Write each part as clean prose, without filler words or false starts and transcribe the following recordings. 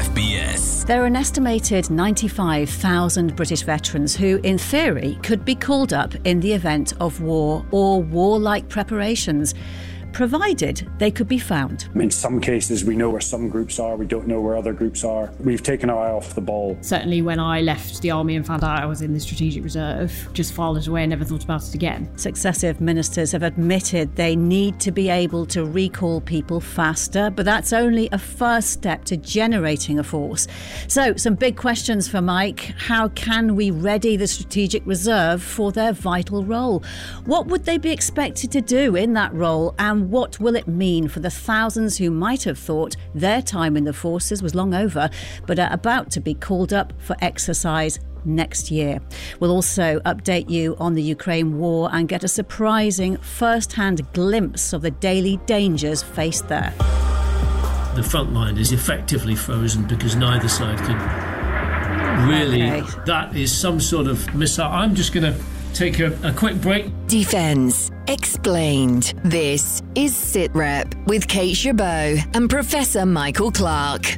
BFBS. There are an estimated 95,000 British veterans who, in theory, could be called up in the event of war or warlike preparations, provided they could be found. In some cases, we know where some groups are, we don't know where other groups are. We've taken our eye off the ball. Certainly when I left the army and found out I was in the Strategic Reserve, just filed it away and never thought about it again. Successive ministers have admitted they need to be able to recall people faster, but that's only a first step to generating a force. So, some big questions for Mike. How can we ready the Strategic Reserve for their vital role? What would they be expected to do in that role, and what will it mean for the thousands who might have thought their time in the forces was long over, but are about to be called up for exercise next year? We'll also update you on the Ukraine war and get a surprising first-hand glimpse of the daily dangers faced there. The front line is effectively frozen because neither side can really... Okay. That is some sort of missile. I'm just going to take a quick break. Defence Explained. This is SITREP with Kate Chabot and Professor Michael Clark.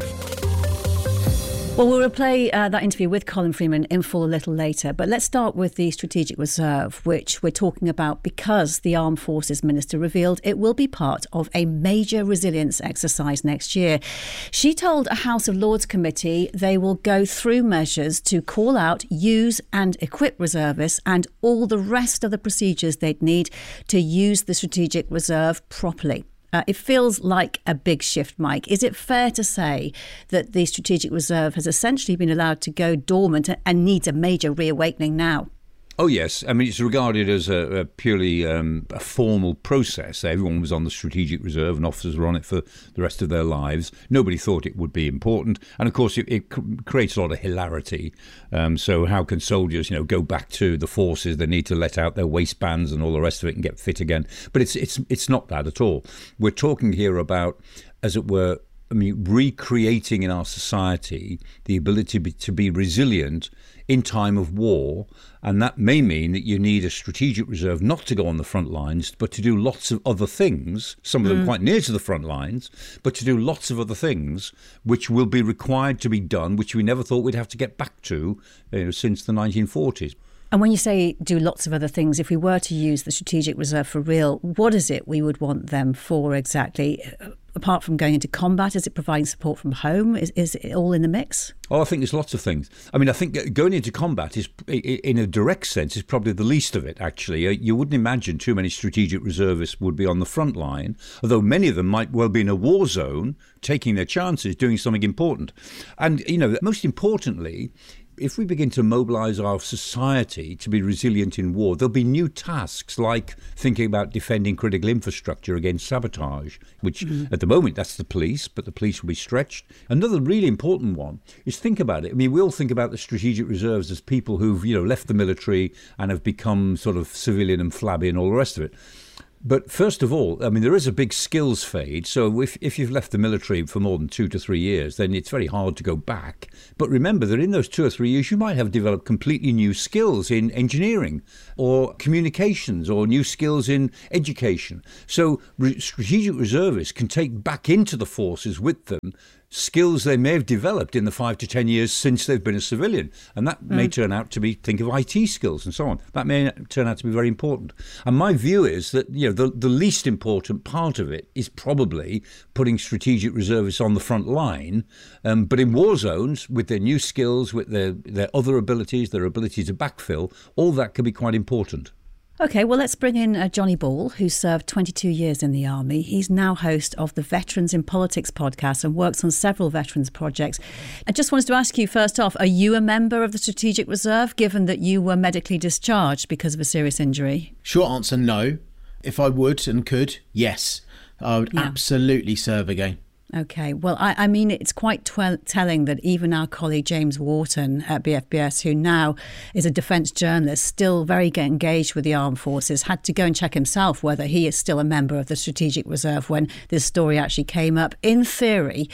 Well, we'll replay that interview with Colin Freeman in full a little later, but let's start with the Strategic Reserve, which we're talking about because the Armed Forces Minister revealed it will be part of a major resilience exercise next year. She told a House of Lords committee they will go through measures to call out, use and equip reservists and all the rest of the procedures they'd need to use the Strategic Reserve properly. It feels like a big shift, Mike. Is it fair to say that the Strategic Reserve has essentially been allowed to go dormant and needs a major reawakening now? Oh, yes. I mean, it's regarded as a purely a formal process. Everyone was on the Strategic Reserve and officers were on it for the rest of their lives. Nobody thought it would be important. And, of course, it creates a lot of hilarity. So how can soldiers, go back to the forces? They need to let out their waistbands and all the rest of it and get fit again. But it's not that at all. We're talking here about, as it were, recreating in our society the ability to be resilient in time of war. And that may mean that you need a Strategic Reserve not to go on the front lines, but to do lots of other things, some of them quite near to the front lines, but to do lots of other things which will be required to be done, which we never thought we'd have to get back to since the 1940s. And when you say do lots of other things, if we were to use the Strategic Reserve for real, what is it we would want them for exactly? Apart from going into combat, is it providing support from home? Is it all in the mix? Oh, I think there's lots of things. I mean, I think going into combat is, in a direct sense, is probably the least of it, actually. You wouldn't imagine too many Strategic Reservists would be on the front line, although many of them might well be in a war zone, taking their chances, doing something important. And, most importantly, if we begin to mobilise our society to be resilient in war, there'll be new tasks like thinking about defending critical infrastructure against sabotage, which at the moment that's the police, but the police will be stretched. Another really important one is think about it. I mean, we all think about the Strategic Reserves as people who've, left the military and have become sort of civilian and flabby and all the rest of it. But first of all, I mean, there is a big skills fade. So if you've left the military for more than 2 to 3 years, then it's very hard to go back. But remember that in those 2 or 3 years, you might have developed completely new skills in engineering or communications or new skills in education. So Strategic Reservists can take back into the forces with them skills they may have developed in the 5 to 10 years since they've been a civilian. And that may turn out to be, think of IT skills and so on. That may turn out to be very important. And my view is that, the least important part of it is probably putting Strategic Reservists on the front line. But in war zones, with their new skills, with their other abilities, their ability to backfill, all that can be quite important. OK, well, let's bring in Johnny Ball, who served 22 years in the Army. He's now host of the Veterans in Politics podcast and works on several veterans projects. I just wanted to ask you, first off, are you a member of the Strategic Reserve, given that you were medically discharged because of a serious injury? Short answer, no. If I would and could, yes. I would absolutely serve again. OK, well, I mean, it's quite telling that even our colleague James Wharton at BFBS, who now is a defence journalist, still very engaged with the armed forces, had to go and check himself whether he is still a member of the Strategic Reserve when this story actually came up. In theory,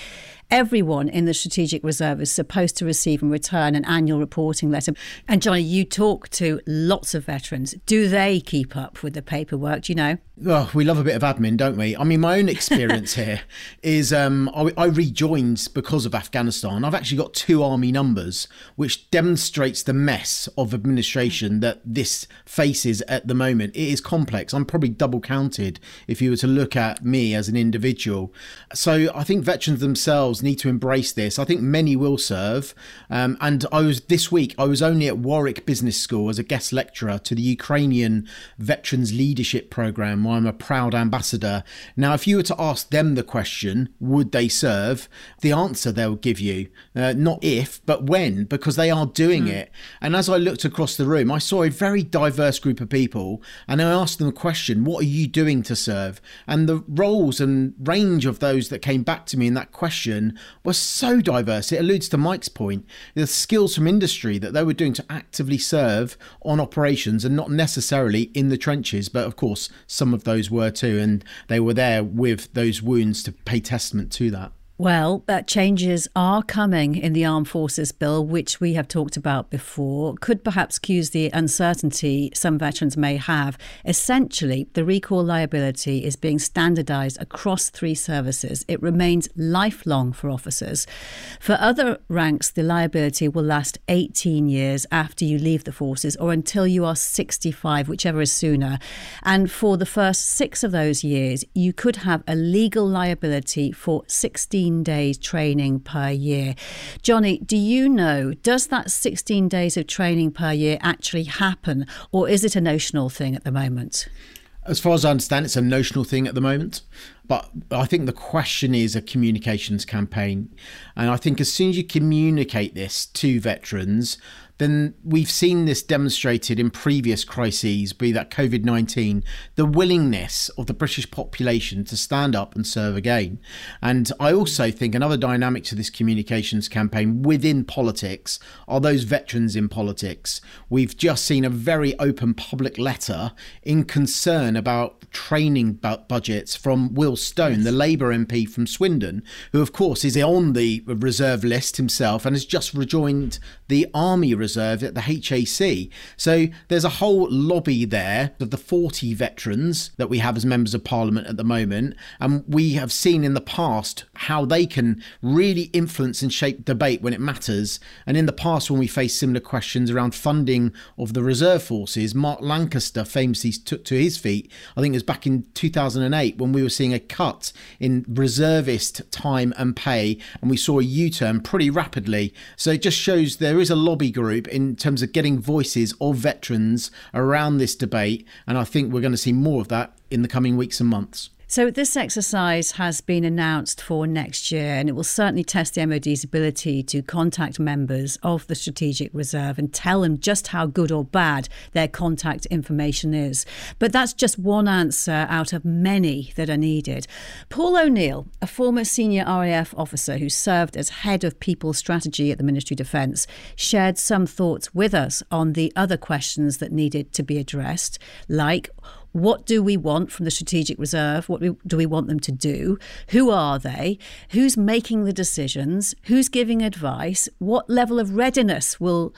everyone in the Strategic Reserve is supposed to receive and return an annual reporting letter. And Johnny, you talk to lots of veterans. Do they keep up with the paperwork? Do you know? Oh, we love a bit of admin, don't we? I mean, my own experience here is I rejoined because of Afghanistan. I've actually got 2 army numbers, which demonstrates the mess of administration that this faces at the moment. It is complex. I'm probably double counted if you were to look at me as an individual. So I think veterans themselves need to embrace this. I think many will serve. And this week, I was only at Warwick Business School as a guest lecturer to the Ukrainian Veterans Leadership Programme. I'm a proud ambassador. Now, if you were to ask them the question, would they serve? The answer they'll give you, not if, but when, because they are doing it. And as I looked across the room, I saw a very diverse group of people, and I asked them a question, what are you doing to serve? And the roles and range of those that came back to me in that question was so diverse. It alludes to Mike's point, the skills from industry that they were doing to actively serve on operations and not necessarily in the trenches, but of course, some of those were too, and they were there with those wounds to pay testament to that. Well, changes are coming in the Armed Forces Bill, which we have talked about before, could perhaps cause the uncertainty some veterans may have. Essentially, the recall liability is being standardised across 3 services. It remains lifelong for officers. For other ranks, the liability will last 18 years after you leave the forces or until you are 65, whichever is sooner. And for the first 6 of those years, you could have a legal liability for 16 days training per year. Johnny, do you know, does that 16 days of training per year actually happen, or is it a notional thing at the moment? As far as I understand, it's a notional thing at the moment. But I think the question is a communications campaign. And I think as soon as you communicate this to veterans, then we've seen this demonstrated in previous crises, be that COVID-19, the willingness of the British population to stand up and serve again. And I also think another dynamic to this communications campaign within politics are those veterans in politics. We've just seen a very open public letter in concern about training budgets from Will Stone, the Labour MP from Swindon, who of course is on the reserve list himself and has just rejoined the Army Reserve at the HAC. So there's a whole lobby there of the 40 veterans that we have as members of Parliament at the moment. And we have seen in the past how they can really influence and shape debate when it matters. And in the past, when we faced similar questions around funding of the reserve forces, Mark Lancaster famously took to his feet. I think it was back in 2008 when we were seeing a cut in reservist time and pay, and we saw a U-turn pretty rapidly. So it just shows there is a lobby group in terms of getting voices of veterans around this debate, and I think we're going to see more of that in the coming weeks and months. So this exercise has been announced for next year, and it will certainly test the MOD's ability to contact members of the Strategic Reserve and tell them just how good or bad their contact information is. But that's just one answer out of many that are needed. Paul O'Neill, a former senior RAF officer who served as head of people strategy at the Ministry of Defence, shared some thoughts with us on the other questions that needed to be addressed, like what do we want from the Strategic Reserve? What do we want them to do? Who are they? Who's making the decisions? Who's giving advice? What level of readiness will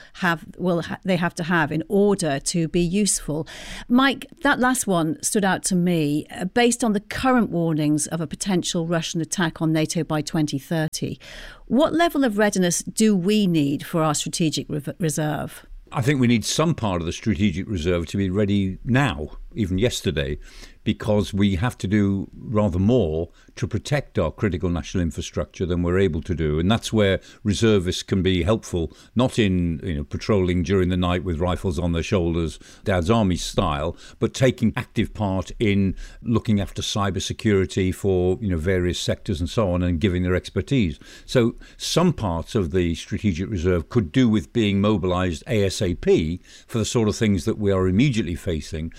they have to have in order to be useful? Mike, that last one stood out to me. Based on the current warnings of a potential Russian attack on NATO by 2030, what level of readiness do we need for our Strategic Reserve? I think we need some part of the Strategic Reserve to be ready now, even yesterday, because we have to do rather more to protect our critical national infrastructure than we're able to do. And that's where reservists can be helpful, not in patrolling during the night with rifles on their shoulders, Dad's Army style, but taking active part in looking after cybersecurity for various sectors and so on, and giving their expertise. So some parts of the Strategic Reserve could do with being mobilised ASAP for the sort of things that we are immediately facing. But then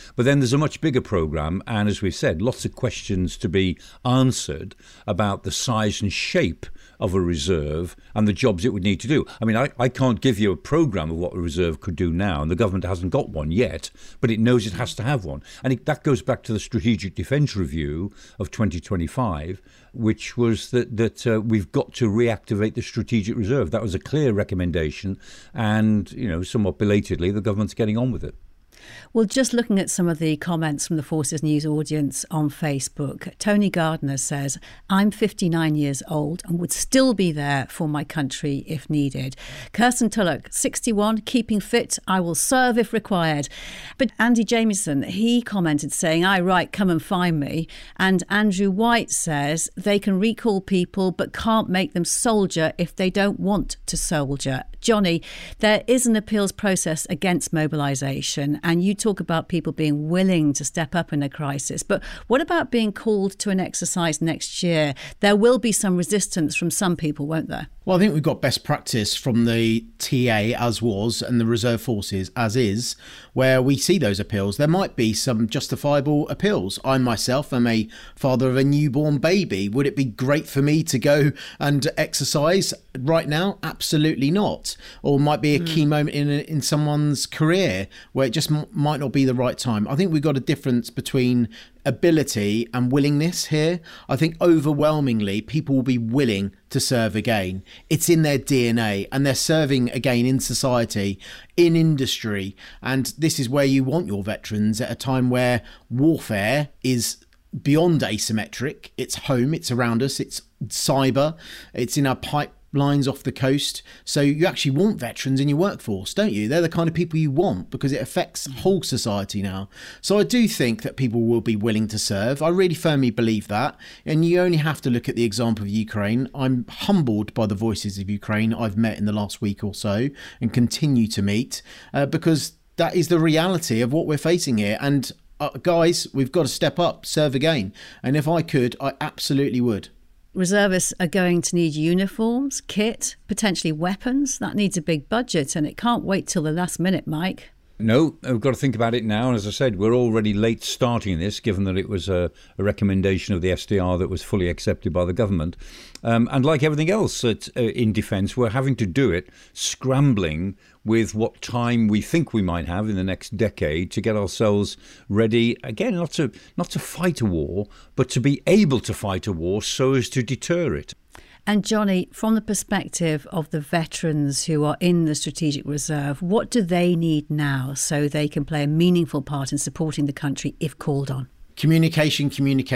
there's a much bigger programme, and as we've said, lots of questions to be answered about the size and shape of a reserve and the jobs it would need to do. I mean, I can't give you a programme of what a reserve could do now, and the government hasn't got one yet, but it knows it has to have one. And that goes back to the Strategic Defence Review of 2025, which was that we've got to reactivate the strategic reserve. That was a clear recommendation, and, somewhat belatedly, the government's getting on with it. Well, just looking at some of the comments from the Forces News audience on Facebook, Tony Gardner says, I'm 59 years old and would still be there for my country if needed. Kirsten Tulloch, 61, keeping fit, I will serve if required. But Andy Jamieson, he commented saying, aye, right, come and find me. And Andrew White says they can recall people but can't make them soldier if they don't want to soldier. Johnny, there is an appeals process against mobilisation, and you talk about people being willing to step up in a crisis. But what about being called to an exercise next year? There will be some resistance from some people, won't there? Well, I think we've got best practice from the TA as was and the reserve forces as is, where we see those appeals. There might be some justifiable appeals. I myself am a father of a newborn baby. Would it be great for me to go and exercise right now? Absolutely not. Or might be a key moment in someone's career where it just might not be the right time. I think we've got a difference between ability and willingness here. I think overwhelmingly people will be willing to serve again. It's in their DNA, and they're serving again in society, in industry. And this is where you want your veterans at a time where warfare is beyond asymmetric. It's home, it's around us, it's cyber, it's in our pipelines off the coast. So you actually want veterans in your workforce, don't you? They're the kind of people you want because it affects whole society now. So I do think that people will be willing to serve. I really firmly believe that. And you only have to look at the example of Ukraine. I'm humbled by the voices of Ukraine I've met in the last week or so and continue to meet because that is the reality of what we're facing here. And guys, we've got to step up, serve again. And if I could, I absolutely would. Reservists are going to need uniforms, kit, potentially weapons. That needs a big budget, and it can't wait till the last minute, Mike. No, we've got to think about it now. And as I said, we're already late starting this, given that it was a recommendation of the SDR that was fully accepted by the government. And like everything else in defence, we're having to do it scrambling with what time we think we might have in the next decade to get ourselves ready, again, not to fight a war, but to be able to fight a war so as to deter it. And Johnny, from the perspective of the veterans who are in the Strategic Reserve, what do they need now so they can play a meaningful part in supporting the country if called on? Communication.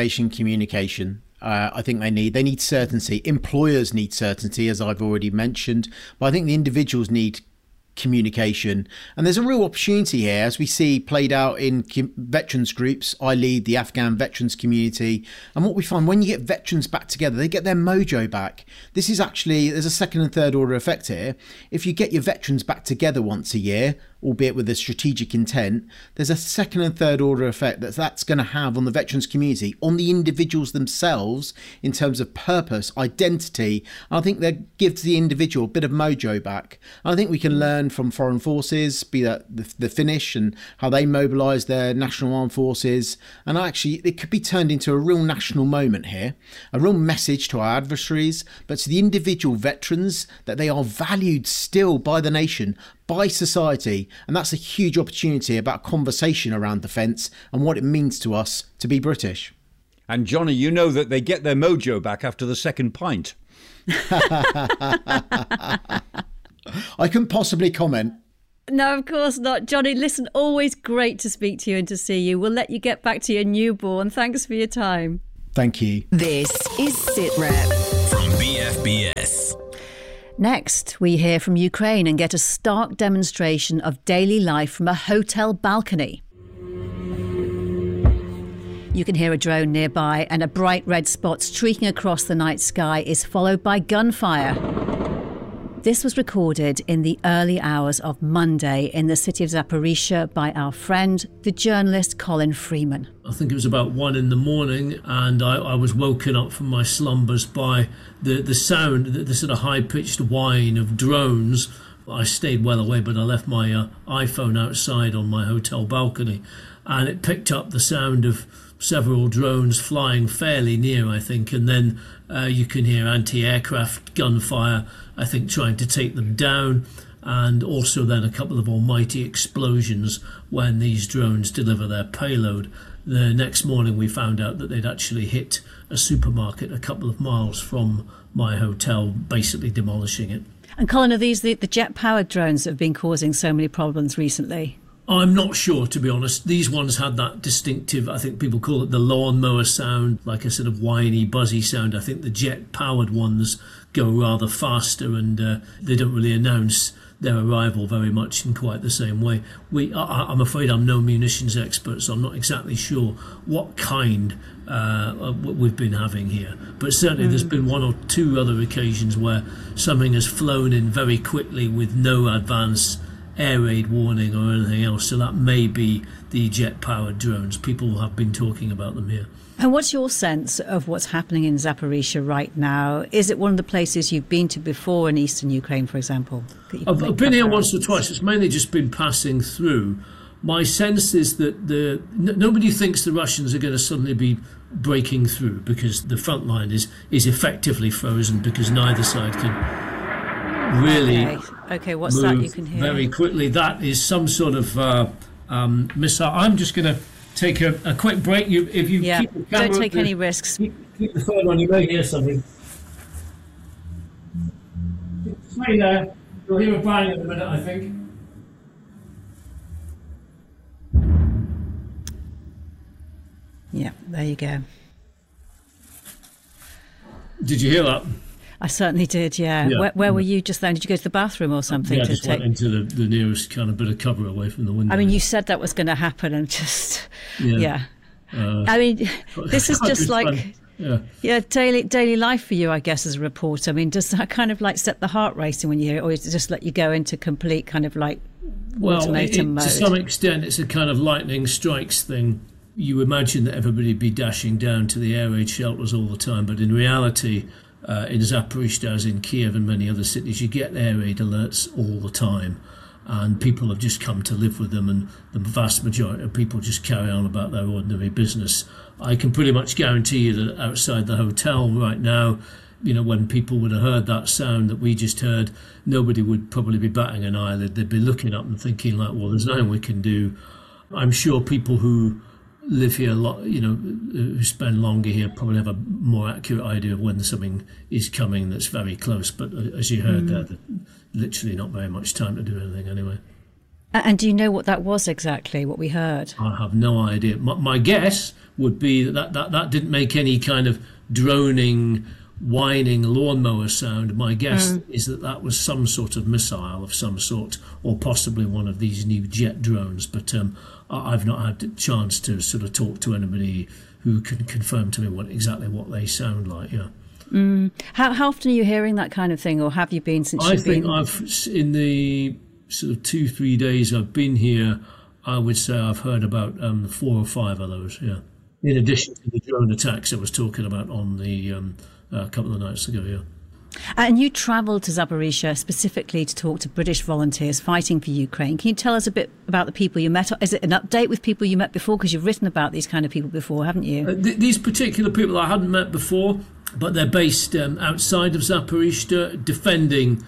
I think they need certainty. Employers need certainty, as I've already mentioned. But I think the individuals need communication. And there's a real opportunity here, as we see played out in veterans groups. I lead the Afghan veterans community. And what we find, when you get veterans back together, they get their mojo back. This is actually, there's a second and third order effect here. If you get your veterans back together once a year, albeit with a strategic intent, there's a second and third order effect that's going to have on the veterans community, on the individuals themselves in terms of purpose, identity. I think that gives the individual a bit of mojo back. I think we can learn from foreign forces, be that the Finnish and how they mobilise their national armed forces. And actually, it could be turned into a real national moment here, a real message to our adversaries, but to the individual veterans that they are valued still by the nation, by society. And that's a huge opportunity about conversation around defence and what it means to us to be British. And Johnny, you know that they get their mojo back after the second pint. I couldn't possibly comment. No, of course not. Johnny, listen, always great to speak to you and to see you. We'll let you get back to your newborn. Thanks for your time. Thank you. This is SitRep from BFBS. Next, we hear from Ukraine and get a stark demonstration of daily life from a hotel balcony. You can hear a drone nearby, and a bright red spot streaking across the night sky is followed by gunfire. This was recorded in the early hours of Monday in the city of Zaporizhzhia by our friend, the journalist Colin Freeman. I think it was about 1 a.m, and I was woken up from my slumbers by the sound, the sort of high-pitched whine of drones I stayed well away, but I left my iPhone outside on my hotel balcony, and it picked up the sound of several drones flying fairly near, I think, and then you can hear anti-aircraft gunfire, I think, trying to take them down, and also then a couple of almighty explosions when these drones deliver their payload. The next morning we found out that they'd actually hit a supermarket a couple of miles from my hotel, basically demolishing it. And Colin, are these the jet-powered drones that have been causing so many problems recently? I'm not sure, to be honest. These ones had that distinctive, I think people call it the lawnmower sound, like a sort of whiny, buzzy sound. I think the jet-powered ones go rather faster, and they don't really announce their arrival very much in quite the same way. I'm afraid I'm no munitions expert, so I'm not exactly sure what kind we've been having here. But certainly there's been one or two other occasions where something has flown in very quickly with no advance air raid warning or anything else. So that may be the jet-powered drones. People have been talking about them here. And what's your sense of what's happening in Zaporizhzhia right now? Is it one of the places you've been to before in eastern Ukraine, for example? I've been here once or twice. It's mainly just been passing through. My sense is that nobody thinks the Russians are going to suddenly be breaking through, because the front line is effectively frozen, because neither side can really okay, what's that you can hear? Very quickly. That is some sort of missile. I'm just going to take a quick break. If you keep the camera, don't take any risks. Keep the phone on. You may hear something. Stay there. You'll hear a bang in a minute, I think. Yeah, there you go. Did you hear that? I certainly did, yeah. Where were you just then? Did you go to the bathroom or something? Yeah, I just went into the nearest kind of bit of cover away from the window. I mean, you said that was going to happen, and just, I mean, this is just like, daily life for you, I guess, as a reporter. I mean, does that kind of like set the heart racing when you hear it, or does it just let you go into complete kind of like ultimatum mode? To some extent, it's a kind of lightning strikes thing. You imagine that everybody would be dashing down to the air raid shelters all the time, but in reality, in Zaporizhzhia, as in Kiev and many other cities, you get air raid alerts all the time, and people have just come to live with them, and the vast majority of people just carry on about their ordinary business. I can pretty much guarantee you that outside the hotel right now, you know, when people would have heard that sound that we just heard, nobody would probably be batting an eyelid. They'd be looking up and thinking like, well, there's nothing we can do. I'm sure people who live here a lot, you know, who spend longer here probably have a more accurate idea of when something is coming that's very close. But as you heard there, literally not very much time to do anything anyway. And do you know what that was exactly, what we heard? I have no idea. My guess would be that didn't make any kind of droning, whining lawnmower sound. My guess is that was some sort of missile of some sort, or possibly one of these new jet drones. But I've not had the chance to sort of talk to anybody who can confirm to me exactly what they sound like. Yeah. How often are you hearing that kind of thing, or have you been since you've been? I think in the sort of 2-3 days I've been here, I would say I've heard about 4 or 5 of those. Yeah. In addition to the drone attacks I was talking about on the a couple of nights ago. Yeah. And you travelled to Zaporizhzhia specifically to talk to British volunteers fighting for Ukraine. Can you tell us a bit about the people you met? Is it an update with people you met before? Because you've written about these kind of people before, haven't you? These particular people I hadn't met before, but they're based outside of Zaporizhzhia, defending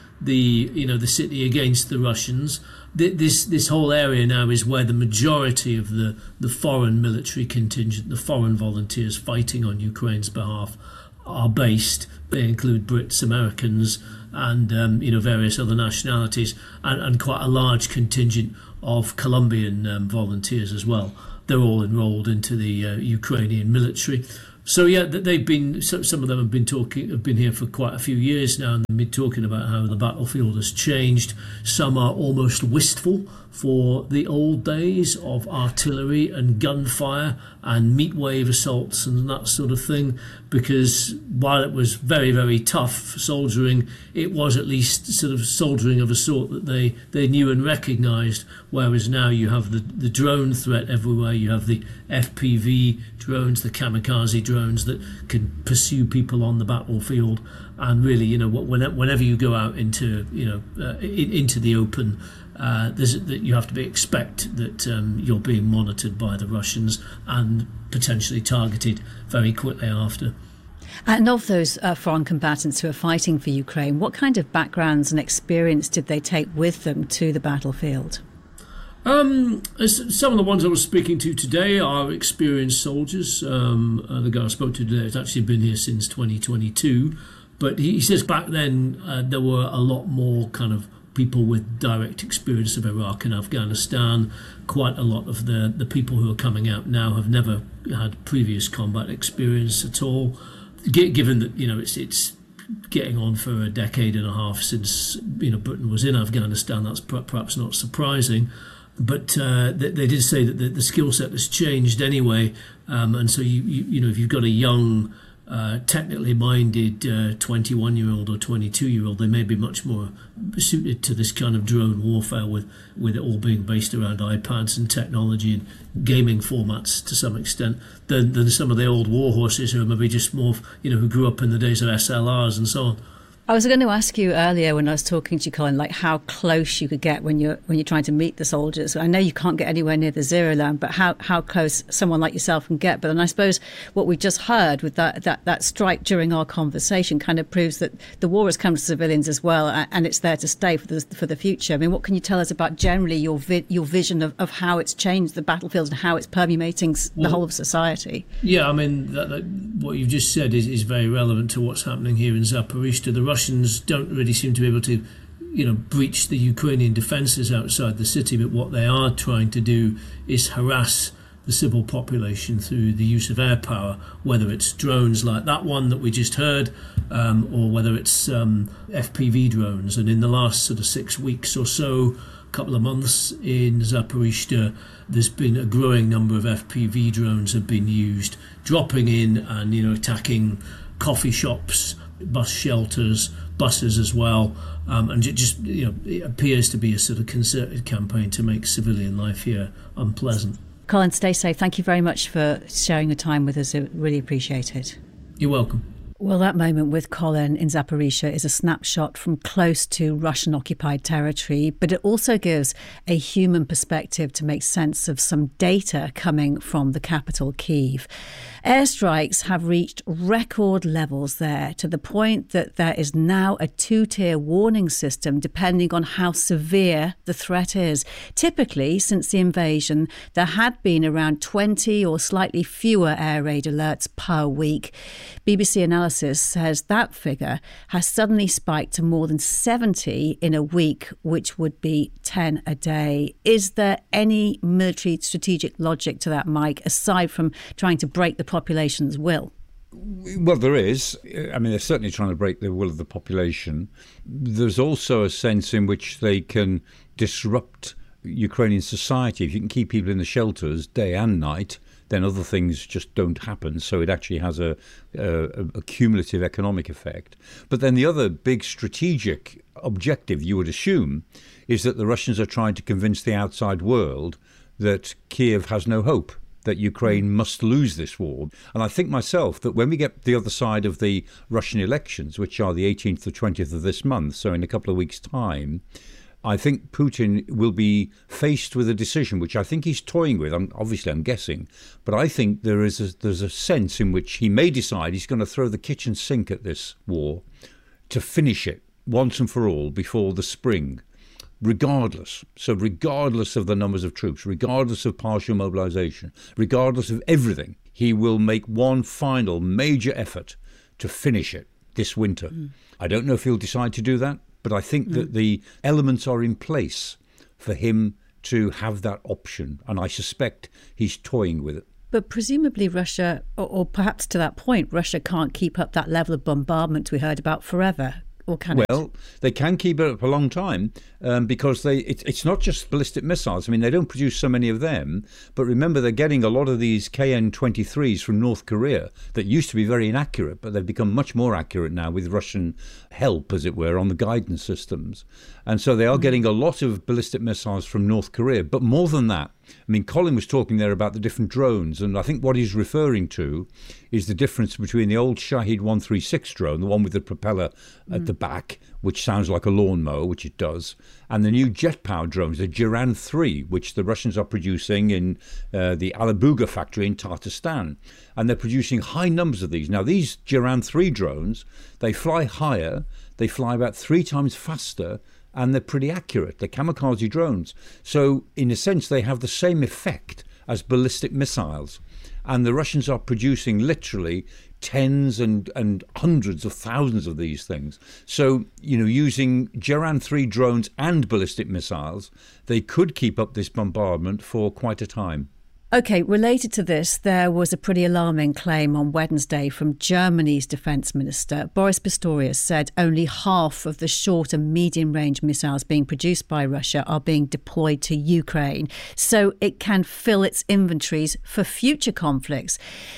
the city against the Russians. This whole area now is where the majority of the foreign military contingent, the foreign volunteers fighting on Ukraine's behalf, are based. They include Brits, Americans, and various other nationalities, and quite a large contingent of Colombian volunteers as well. They're all enrolled into the Ukrainian military. So yeah, they've been. Some of them have been here for quite a few years now, and they've been talking about how the battlefield has changed. Some are almost wistful for the old days of artillery and gunfire and meat wave assaults and that sort of thing, because while it was very, very tough soldiering, it was at least sort of soldiering of a sort that they knew and recognised, whereas now you have the drone threat everywhere. You have the FPV drones, the kamikaze drones, drones that can pursue people on the battlefield. And really, whenever you go out into into the open, you have to expect that you're being monitored by the Russians and potentially targeted very quickly after. And of those foreign combatants who are fighting for Ukraine, what kind of backgrounds and experience did they take with them to the battlefield? Some of the ones I was speaking to today are experienced soldiers. The guy I spoke to today has actually been here since 2022. But he says back then there were a lot more kind of people with direct experience of Iraq and Afghanistan. Quite a lot of the people who are coming out now have never had previous combat experience at all. Given that it's getting on for a decade and a half since Britain was in Afghanistan, that's perhaps not surprising. But they did say that the skill set has changed anyway, and so if you've got a young, technically minded 21-year-old or 22-year-old, they may be much more suited to this kind of drone warfare with it all being based around iPads and technology and gaming formats to some extent than some of the old war horses who are maybe just more, who grew up in the days of SLRs and so on. I was going to ask you earlier when I was talking to you, Colin, like how close you could get when you're trying to meet the soldiers. I know you can't get anywhere near the zero line, but how close someone like yourself can get. But then I suppose what we just heard with that strike during our conversation kind of proves that the war has come to civilians as well, and it's there to stay for the future. I mean, what can you tell us about generally your vision of how it's changed the battlefield and how it's permeating the whole of society? Yeah, I mean, what you've just said is very relevant to what's happening here in Zaporizhzhia. The Russians don't really seem to be able to, breach the Ukrainian defences outside the city, but what they are trying to do is harass the civil population through the use of air power, whether it's drones like that one that we just heard, or whether it's FPV drones. And in the last sort of 6 weeks or so, couple of months in Zaporizhzhia, there's been a growing number of FPV drones have been used, dropping in and attacking coffee shops, bus shelters, buses as well, and it appears to be a sort of concerted campaign to make civilian life here unpleasant. Colin, stay safe. Thank you very much for sharing your time with us. I really appreciate it. You're welcome. Well, that moment with Colin in Zaporizhzhia is a snapshot from close to Russian-occupied territory, but it also gives a human perspective to make sense of some data coming from the capital, Kyiv. Airstrikes have reached record levels there, to the point that there is now a two-tier warning system depending on how severe the threat is. Typically, since the invasion, there had been around 20 or slightly fewer air raid alerts per week. BBC Analysis says that figure has suddenly spiked to more than 70 in a week, which would be 10 a day. Is there any military strategic logic to that, Mike, aside from trying to break the population's will? Well, there is. I mean, they're certainly trying to break the will of the population. There's also a sense in which they can disrupt Ukrainian society. If you can keep people in the shelters day and night, then other things just don't happen. So it actually has a cumulative economic effect. But then the other big strategic objective, you would assume, is that the Russians are trying to convince the outside world that Kyiv has no hope, that Ukraine must lose this war. And I think myself that when we get the other side of the Russian elections, which are the 18th or 20th of this month, so in a couple of weeks' time, I think Putin will be faced with a decision, which I think he's toying with. I'm guessing, but I think there's a sense in which he may decide he's going to throw the kitchen sink at this war to finish it once and for all before the spring, regardless. So regardless of the numbers of troops, regardless of partial mobilization, regardless of everything, he will make one final major effort to finish it this winter. I don't know if he'll decide to do that, but I think that the elements are in place for him to have that option, and I suspect he's toying with it. But presumably Russia, or perhaps to that point, Russia can't keep up that level of bombardment we heard about forever. Or can it? Well, they can keep it up a long time because it's not just ballistic missiles. I mean, they don't produce so many of them. But remember, they're getting a lot of these KN-23s from North Korea that used to be very inaccurate, but they've become much more accurate now with Russian help, as it were, on the guidance systems. And so they are getting a lot of ballistic missiles from North Korea. But more than that, I mean, Colin was talking there about the different drones, and I think what he's referring to is the difference between the old Shahed 136 drone, the one with the propeller at the back, which sounds like a lawnmower, which it does, and the new jet-powered drones, the Jiran 3, which the Russians are producing in the Alabuga factory in Tatarstan. And they're producing high numbers of these. Now, these Jiran 3 drones, they fly higher, they fly about 3 times faster, and they're pretty accurate. They're kamikaze drones. So, in a sense, they have the same effect as ballistic missiles. And the Russians are producing literally tens and hundreds of thousands of these things. So, using Jiran 3 drones and ballistic missiles, they could keep up this bombardment for quite a time. OK, related to this, there was a pretty alarming claim on Wednesday from Germany's defence minister. Boris Pistorius said only half of the short and medium-range missiles being produced by Russia are being deployed to Ukraine, so it can fill its inventories for future conflicts.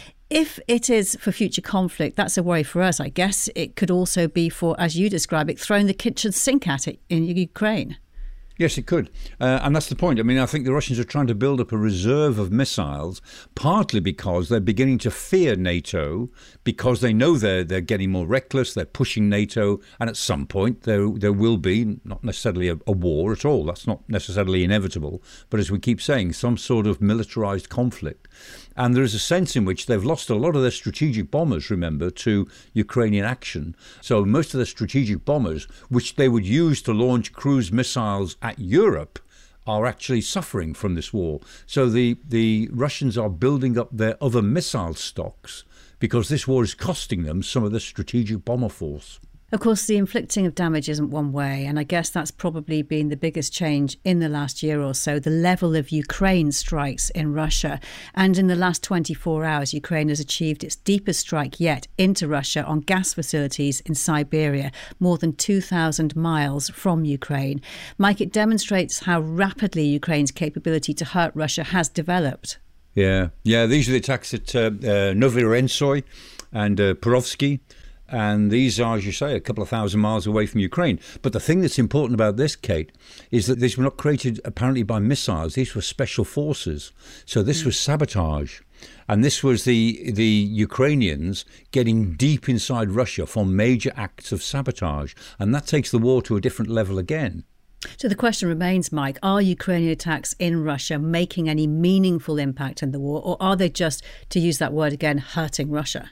If it is for future conflict, that's a worry for us, I guess. It could also be for, as you describe it, throwing the kitchen sink at it in Ukraine. Yes, it could. And that's the point. I mean, I think the Russians are trying to build up a reserve of missiles, partly because they're beginning to fear NATO, because they know they're getting more reckless, they're pushing NATO, and at some point there will be, not necessarily a war at all, that's not necessarily inevitable, but as we keep saying, some sort of militarized conflict. And there is a sense in which they've lost a lot of their strategic bombers, remember, to Ukrainian action. So most of the strategic bombers, which they would use to launch cruise missiles at Europe, are actually suffering from this war. So the Russians are building up their other missile stocks because this war is costing them some of the strategic bomber force. Of course, the inflicting of damage isn't one way, and I guess that's probably been the biggest change in the last year or so, the level of Ukraine strikes in Russia. And in the last 24 hours, Ukraine has achieved its deepest strike yet into Russia on gas facilities in Siberia, more than 2,000 miles from Ukraine. Mike, it demonstrates how rapidly Ukraine's capability to hurt Russia has developed. Yeah, these are the attacks at Novorossiysk and Perovsky. And these are, as you say, a couple of thousand miles away from Ukraine. But the thing that's important about this, Kate, is that these were not created apparently by missiles. These were special forces. So this was sabotage. And this was the Ukrainians getting deep inside Russia for major acts of sabotage. And that takes the war to a different level again. So the question remains, Mike, are Ukrainian attacks in Russia making any meaningful impact in the war? Or are they just, to use that word again, hurting Russia?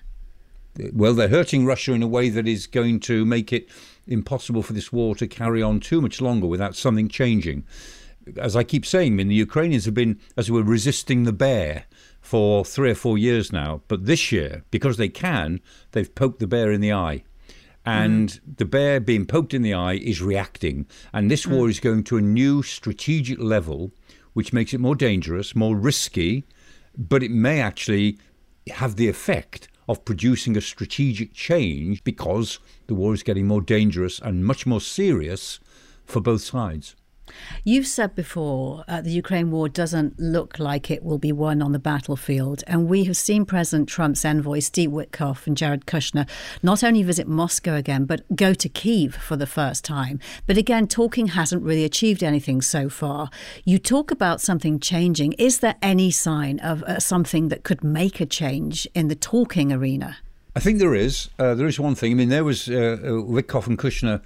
Well, they're hurting Russia in a way that is going to make it impossible for this war to carry on too much longer without something changing. As I keep saying, I mean, the Ukrainians have been, as it were, resisting the bear for 3 or 4 years now. But this year, because they can, they've poked the bear in the eye. And the bear being poked in the eye is reacting. And this war is going to a new strategic level, which makes it more dangerous, more risky, but it may actually have the effect of producing a strategic change because the war is getting more dangerous and much more serious for both sides. You've said before the Ukraine war doesn't look like it will be won on the battlefield. And we have seen President Trump's envoys, Steve Witkoff and Jared Kushner, not only visit Moscow again, but go to Kyiv for the first time. But again, talking hasn't really achieved anything so far. You talk about something changing. Is there any sign of something that could make a change in the talking arena? I think there is. There is one thing. I mean, there was Witkoff and Kushner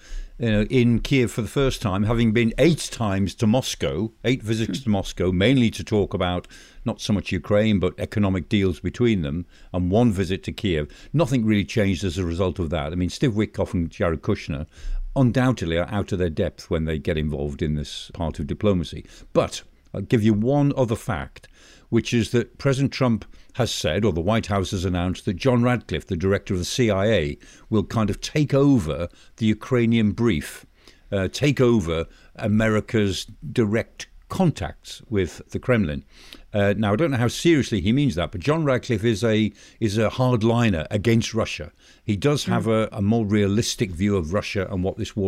in Kiev for the first time, having been 8 times to Moscow, 8 visits to Moscow, mainly to talk about not so much Ukraine, but economic deals between them, and 1 visit to Kiev. Nothing really changed as a result of that. I mean, Steve Witkoff and Jared Kushner undoubtedly are out of their depth when they get involved in this part of diplomacy. But I'll give you one other fact, which is that President Trump has said, or the White House has announced, that John Radcliffe, the director of the CIA, will kind of take over the Ukrainian brief, take over America's direct contacts with the Kremlin. Now, I don't know how seriously he means that, but John Radcliffe is a hardliner against Russia. He does have a more realistic view of Russia and what this war